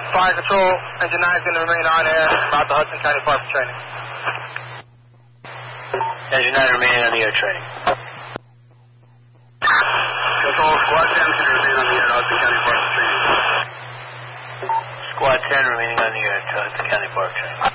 Fire Control, Engine 9 is going to remain on air about the Hudson County Park for training. Engine 9 remaining on the air training. Control, Squad 10 is going to remain on the air to Hudson County Park for training. Squad 10 remaining on the air to Hudson County Park training.